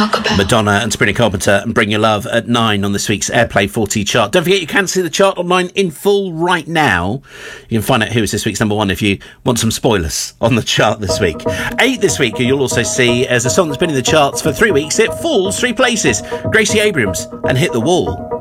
talk about. Madonna and Sabrina Carpenter and Bring Your Love at 9 on this week's Airplay 40 chart. Don't forget you can see the chart online in full right now. You can find out who is this week's number one if you want some spoilers on the chart this week. 8 this week, you'll also see as a song that's been in the charts for 3 weeks. It falls 3 places. Gracie Abrams and Hit the Wall.